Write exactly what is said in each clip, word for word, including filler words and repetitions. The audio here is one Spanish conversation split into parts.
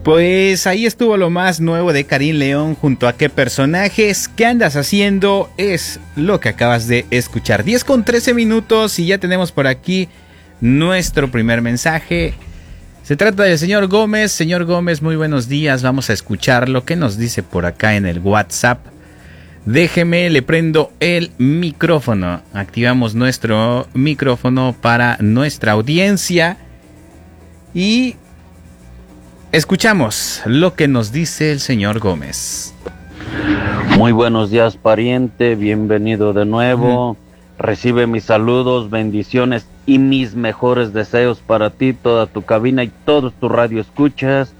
Pues ahí estuvo lo más nuevo de Karim León junto a qué personajes. ¿Qué andas haciendo? Es lo que acabas de escuchar. diez con trece minutos y ya tenemos por aquí nuestro primer mensaje. Se trata del señor Gómez. Señor Gómez, muy buenos días. Vamos a escuchar lo que nos dice por acá en el WhatsApp. Déjeme, le prendo el micrófono. Activamos nuestro micrófono para nuestra audiencia. Y escuchamos lo que nos dice el señor Gómez. Muy buenos días, pariente. Bienvenido de nuevo. Mm. Recibe mis saludos, bendiciones y mis mejores deseos para ti, toda tu cabina y todos tus radioescuchas.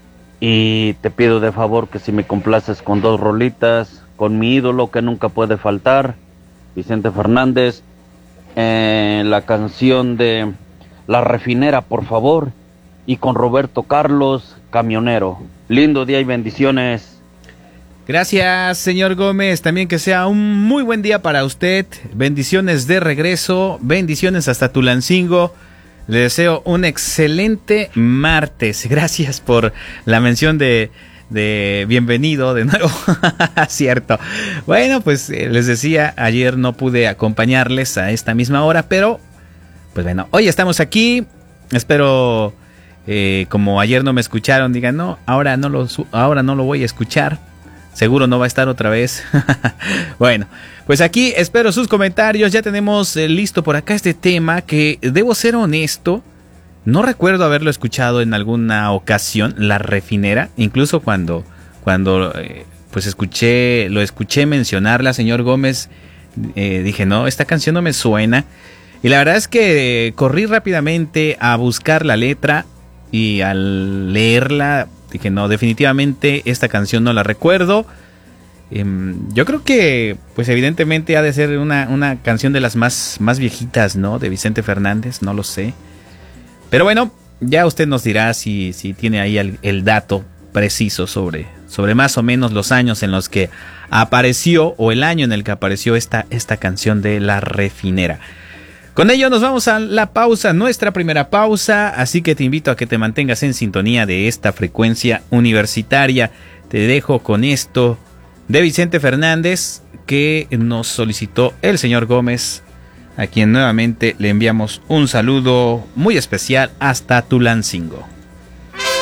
Y te pido de favor que si me complaces con dos rolitas, con mi ídolo que nunca puede faltar, Vicente Fernández, eh, la canción de La Refinera, por favor. Y con Roberto Carlos, Camionero. Lindo día y bendiciones. Gracias, señor Gómez. También que sea un muy buen día para usted. Bendiciones de regreso. Bendiciones hasta Tulancingo. Le deseo un excelente martes. Gracias por la mención de, de bienvenido de nuevo. Cierto. Bueno, pues eh, les decía, ayer no pude acompañarles a esta misma hora, pero pues bueno, hoy estamos aquí. Espero... Eh, como ayer no me escucharon, digan, no, ahora no, lo, ahora no lo voy a escuchar. Seguro no va a estar otra vez. Bueno, pues aquí espero sus comentarios. Ya tenemos eh, listo por acá este tema que, debo ser honesto, no recuerdo haberlo escuchado en alguna ocasión, La Refinera. Incluso cuando, cuando eh, pues escuché, lo escuché mencionarla, señor Gómez, eh, dije, no, esta canción no me suena. Y la verdad es que eh, corrí rápidamente a buscar la letra. Y al leerla dije, no, definitivamente esta canción no la recuerdo. Eh, yo creo que, pues evidentemente ha de ser una, una canción de las más, más viejitas, ¿no? De Vicente Fernández, no lo sé. Pero bueno, ya usted nos dirá si, si tiene ahí el, el dato preciso sobre, sobre más o menos los años en los que apareció, o el año en el que apareció esta, esta canción de La Refinera. Con ello nos vamos a la pausa, nuestra primera pausa, así que te invito a que te mantengas en sintonía de esta frecuencia universitaria. Te dejo con esto de Vicente Fernández que nos solicitó el señor Gómez, a quien nuevamente le enviamos un saludo muy especial hasta Tulancingo.